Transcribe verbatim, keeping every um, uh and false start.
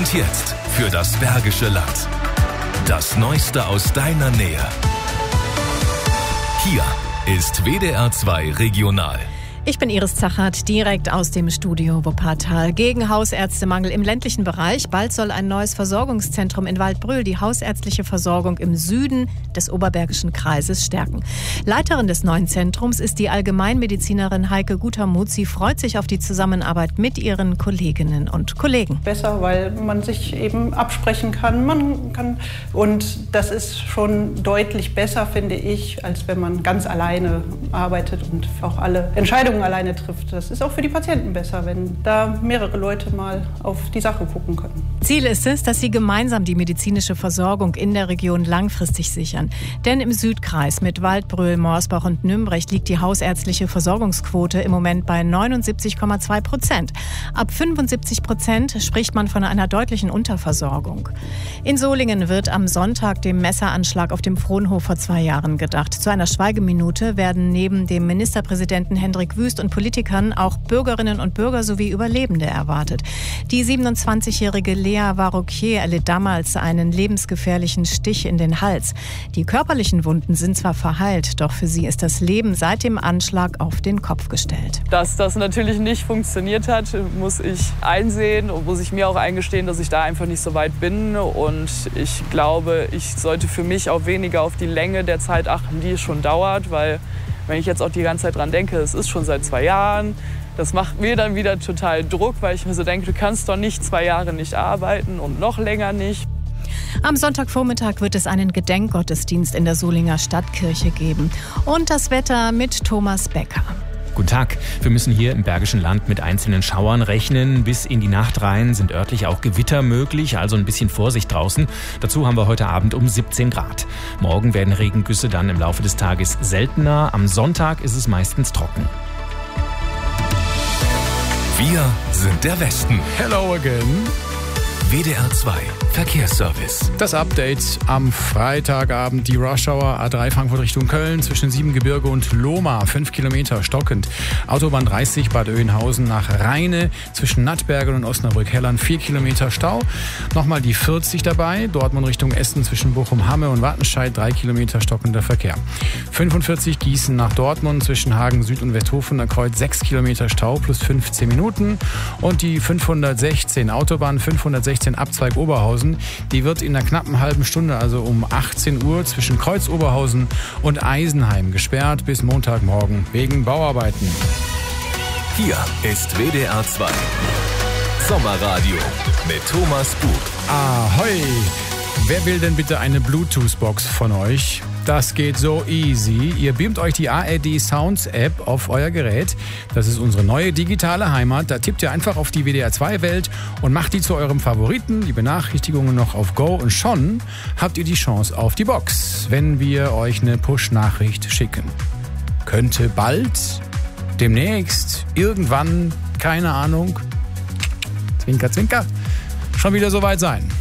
Und jetzt für das Bergische Land. Das Neueste aus deiner Nähe. Hier ist W D R zwei Regional. Ich bin Iris Zachert, direkt aus dem Studio Wuppertal. Gegen Hausärztemangel im ländlichen Bereich. Bald soll ein neues Versorgungszentrum in Waldbröl die hausärztliche Versorgung im Süden des Oberbergischen Kreises stärken. Leiterin des neuen Zentrums ist die Allgemeinmedizinerin Heike Gutermuth. Sie freut sich auf die Zusammenarbeit mit ihren Kolleginnen und Kollegen. Besser, weil man sich eben absprechen kann. Man kann und das ist schon deutlich besser, finde ich, als wenn man ganz alleine arbeitet und auch alle Entscheidungen alleine trifft. Das ist auch für die Patienten besser, wenn da mehrere Leute mal auf die Sache gucken können. Ziel ist es, dass sie gemeinsam die medizinische Versorgung in der Region langfristig sichern. Denn im Südkreis mit Waldbröl, Morsbach und Nümbrecht liegt die hausärztliche Versorgungsquote im Moment bei neunundsiebzig Komma zwei Prozent. Ab fünfundsiebzig Prozent spricht man von einer deutlichen Unterversorgung. In Solingen wird am Sonntag dem Messeranschlag auf dem Fronhof vor zwei Jahren gedacht. Zu einer Schweigeminute werden neben dem Ministerpräsidenten Hendrik Wüst und Politikern auch Bürgerinnen und Bürger sowie Überlebende erwartet. Die siebenundzwanzigjährige Lea Varroquier erlitt damals einen lebensgefährlichen Stich in den Hals. Die körperlichen Wunden sind zwar verheilt, doch für sie ist das Leben seit dem Anschlag auf den Kopf gestellt. Dass das natürlich nicht funktioniert hat, muss ich einsehen und muss ich mir auch eingestehen, dass ich da einfach nicht so weit bin. Und ich glaube, ich sollte für mich auch weniger auf die Länge der Zeit achten, die es schon dauert, weil wenn ich jetzt auch die ganze Zeit dran denke, es ist schon seit zwei Jahren, das macht mir dann wieder total Druck, weil ich mir so denke, du kannst doch nicht zwei Jahre nicht arbeiten und noch länger nicht. Am Sonntagvormittag wird es einen Gedenkgottesdienst in der Solinger Stadtkirche geben. Und das Wetter mit Thomas Becker. Guten Tag. Wir müssen hier im Bergischen Land mit einzelnen Schauern rechnen. Bis in die Nacht rein sind örtlich auch Gewitter möglich, also ein bisschen Vorsicht draußen. Dazu haben wir heute Abend um siebzehn Grad. Morgen werden Regengüsse dann im Laufe des Tages seltener. Am Sonntag ist es meistens trocken. Wir sind der Westen. Hello again. W D R zwei Verkehrsservice. Das Update am Freitagabend. Die Rush-Hour A drei Frankfurt Richtung Köln zwischen Siebengebirge und Lohmar. fünf Kilometer stockend. Autobahn dreißig Bad Oeynhausen nach Rheine zwischen Nattbergen und Osnabrück-Hellern. vier Kilometer Stau. Nochmal die vierzig dabei. Dortmund Richtung Essen zwischen Bochum-Hamme und Wattenscheid. drei Kilometer stockender Verkehr. fünfundvierzig Gießen nach Dortmund zwischen Hagen Süd und Westhofener Kreuz. sechs Kilometer Stau plus fünfzehn Minuten. Und die fünfhundertsechzehn Autobahn fünfhundertsechzehn Abzweig Oberhausen, die wird in einer knappen halben Stunde, also um achtzehn Uhr, zwischen Kreuz Oberhausen und Eisenheim gesperrt bis Montagmorgen wegen Bauarbeiten. Hier ist W D R zwei Sommerradio mit Thomas Bug. Ahoi! Wer will denn bitte eine Bluetooth-Box von euch? Das geht so easy. Ihr beamt euch die A R D Sounds App auf euer Gerät. Das ist unsere neue digitale Heimat. Da tippt ihr einfach auf die W D R zwei Welt und macht die zu eurem Favoriten. Die Benachrichtigungen noch auf Go und schon habt ihr die Chance auf die Box, wenn wir euch eine Push-Nachricht schicken. Könnte bald, demnächst, irgendwann, keine Ahnung, Zwinker, Zwinker, schon wieder soweit sein.